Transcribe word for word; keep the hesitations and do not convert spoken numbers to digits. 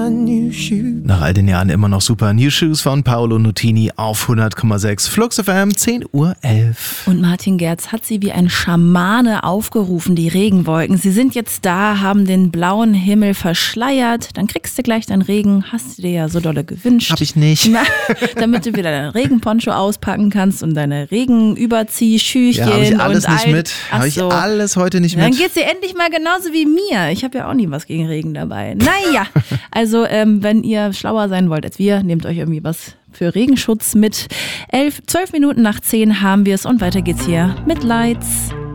my new shoes. Nach all den Jahren immer noch super. New Shoes von Paolo Nutini auf hundert Komma sechs. Flux F M, zehn Uhr elf. Und Martin Gerz hat sie wie ein Schamane aufgerufen, die Regenwolken. Sie sind jetzt da, haben den blauen Himmel verschleiert. Dann kriegst du gleich deinen Regen. Hast du dir ja so dolle gewünscht. Hab ich nicht. Na, damit du wieder deinen Regenponcho auspacken kannst und deine Regenüberziehschüchchen. Ja, hab ich alles und nicht all- mit. Ach Hab ich so. alles heute nicht Dann mit. geht's dir endlich mal genauso wie mir. Ich habe ja auch nie was gegen Regen dabei. Naja, also ähm, wenn ihr schlauer sein wollt als wir, nehmt euch irgendwie was für Regenschutz mit. Elf, zwölf Minuten nach zehn haben wir es und weiter geht's hier mit Lights.